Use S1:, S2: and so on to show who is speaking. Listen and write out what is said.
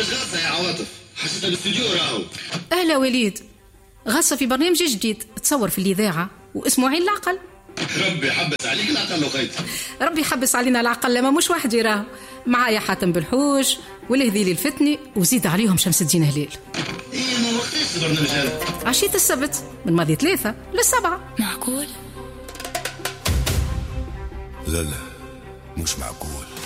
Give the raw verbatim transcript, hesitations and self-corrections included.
S1: غاصة يا عواطف، حسيتها بالاستوديو راهو.
S2: أهلا وليد، غاصة في برنامج جديد تصور في الإذاعة واسمه عين العقل.
S1: ربي حبس عليك العقل وخيت.
S2: ربي حبس علينا العقل، لما مش وحدي راه معايا حاتم بالحوج والهذيلي الفتني وزيد عليهم شمس الدين هليل.
S1: ايه ما وقتاش البرنامج هذا؟
S2: عشية السبت من ماضي ثلاثة للسبعة.
S3: معقول؟
S4: لا لا مش معقول.